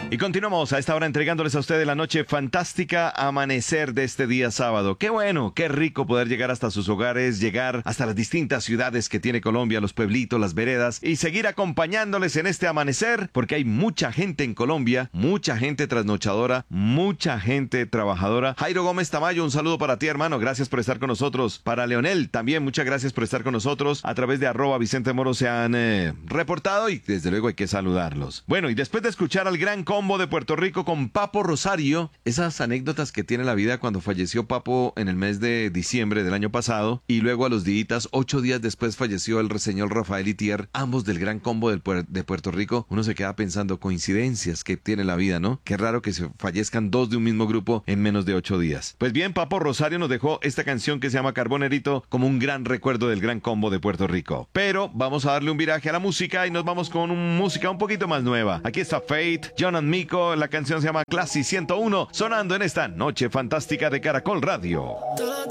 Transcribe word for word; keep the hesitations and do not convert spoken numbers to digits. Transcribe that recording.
Y continuamos a esta hora entregándoles a ustedes la noche fantástica amanecer de este día sábado. Qué bueno, qué rico poder llegar hasta sus hogares, llegar hasta las distintas ciudades que tiene Colombia, los pueblitos, las veredas, y seguir acompañándoles en este amanecer, porque hay mucha gente en Colombia, mucha gente trasnochadora, mucha gente trabajadora. Jairo Gómez Tamayo, un saludo para ti, hermano, gracias por estar con nosotros. Para Leonel, también muchas gracias por estar con nosotros. A través de arroba Vicente Moro se han eh, reportado y desde luego hay que saludarlos. Bueno, y después de escuchar al gran combo de Puerto Rico con Papo Rosario, esas anécdotas que tiene la vida cuando falleció Papo en el mes de diciembre del año pasado, y luego a los días, ocho días después falleció el señor Rafael Itier, ambos del gran combo del puer de Puerto Rico. Uno se queda pensando, coincidencias que tiene la vida, ¿no? Qué raro que se fallezcan dos de un mismo grupo en menos de ocho días. Pues bien, Papo Rosario nos dejó esta canción que se llama Carbonerito como un gran recuerdo del gran combo de Puerto Rico. Pero vamos a darle un viraje a la música y nos vamos con una música un poquito más nueva. Aquí está Fate, John and Mico, la canción se llama Classy ciento uno, sonando en esta noche fantástica de Caracol Radio.